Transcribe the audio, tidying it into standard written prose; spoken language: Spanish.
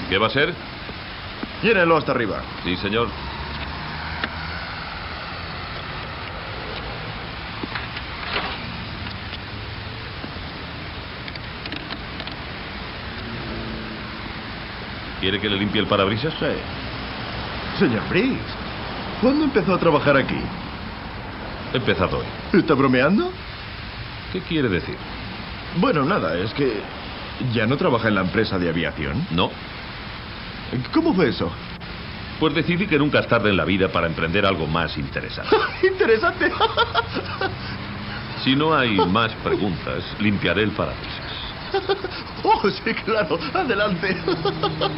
¿Qué va a ser? Llénelo hasta arriba. Sí, señor. ¿Quiere que le limpie el parabrisas? Sí. Señor Briggs, ¿cuándo empezó a trabajar aquí? He empezado hoy. ¿Está bromeando? ¿Qué quiere decir? Bueno, nada, es que... ¿ya no trabaja en la empresa de aviación? No. ¿Cómo fue eso? Pues decidí que nunca es tarde en la vida para emprender algo más interesante. ¡Interesante! Si no hay más preguntas, limpiaré el parabrisas. ¡Oh, sí, claro! ¡Adelante!